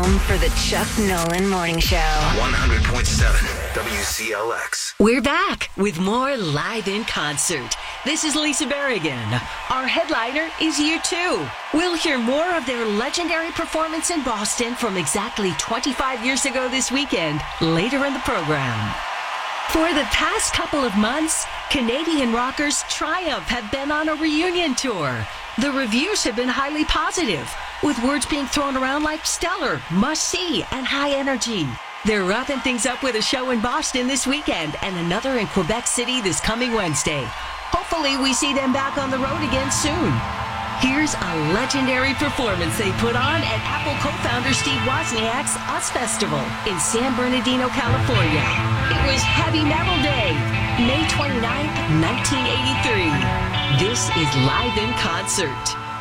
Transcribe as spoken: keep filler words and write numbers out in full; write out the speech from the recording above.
home for the Chuck Nolan Morning Show. one hundred point seven W C L X. We're back with more Live in Concert. This is Lisa Berrigan. Our headliner is U two. We'll hear more of their legendary performance in Boston from exactly twenty-five years ago this weekend, later in the program. For the past couple of months, Canadian rockers Triumph have been on a reunion tour. The reviews have been highly positive, with words being thrown around like stellar, must-see, and high energy. They're wrapping things up with a show in Boston this weekend and another in Quebec City this coming Wednesday. Hopefully we see them back on the road again soon. Here's a legendary performance they put on at Apple co-founder Steve Wozniak's U S Festival in San Bernardino, California. It was Heavy Metal Day, May twenty-ninth, nineteen eighty-three. This is Live in Concert.